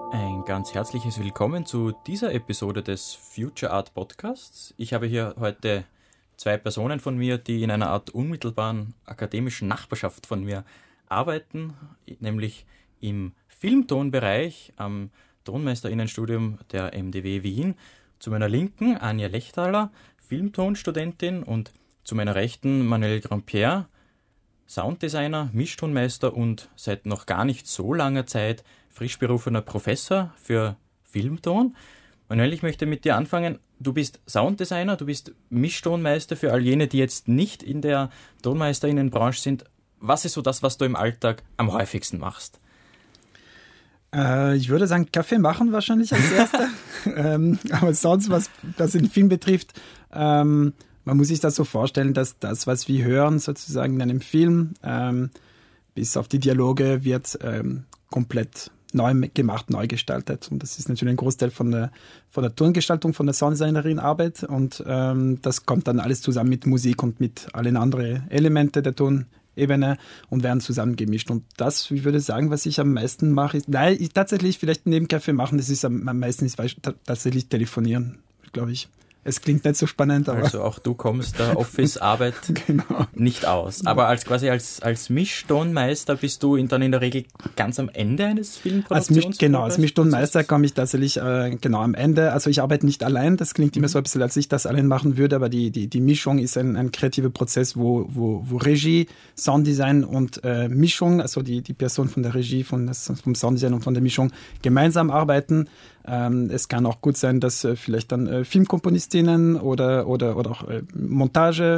Ein ganz herzliches Willkommen zu dieser Episode des Future Art Podcasts. Ich habe hier heute zwei Personen von mir, die in einer Art unmittelbaren akademischen Nachbarschaft von mir arbeiten, nämlich im Filmtonbereich am Tonmeisterinnenstudium der MDW Wien. Zu meiner Linken Anja Lechtaler, Filmtonstudentin, und zu meiner Rechten Manuel Grandpierre, Sounddesigner, Mischtonmeister und seit noch gar nicht so langer Zeit frisch berufener Professor für Filmton. Manuel, ich möchte mit dir anfangen. Du bist Sounddesigner, du bist Mischtonmeister. Für all jene, die jetzt nicht in der Tonmeisterinnenbranche sind, was ist so das, was du im Alltag am häufigsten machst? Ich würde sagen, Kaffee machen wahrscheinlich als Erster. Aber sonst, was das den Film betrifft, man muss sich das so vorstellen, dass das, was wir hören, sozusagen in einem Film, bis auf die Dialoge, wird komplett neu gemacht, neu gestaltet. Und das ist natürlich ein Großteil von der Tongestaltung, von der Sounddesignerin-Arbeit. Und das kommt dann alles zusammen mit Musik und mit allen anderen Elementen der Tonebene und werden zusammengemischt. Und das, ich würde sagen, was ich am meisten mache, ist, tatsächlich vielleicht neben Kaffee machen, das ist am meisten tatsächlich telefonieren, glaube ich. Es klingt nicht so spannend, aber... Also auch du kommst der Office-Arbeit genau. nicht aus. Aber als Mischtonmeister bist du dann in der Regel ganz am Ende eines Filmproduktionsprozesses? Als Mischtonmeister komme ich tatsächlich am Ende. Also ich arbeite nicht allein, das klingt immer so ein bisschen, als ich das allein machen würde, aber die Mischung ist ein kreativer Prozess, wo Regie, Sounddesign und Mischung, also die Person von der Regie, vom Sounddesign und von der Mischung gemeinsam arbeiten. Es kann auch gut sein, dass vielleicht dann Filmkomponistinnen oder auch Montage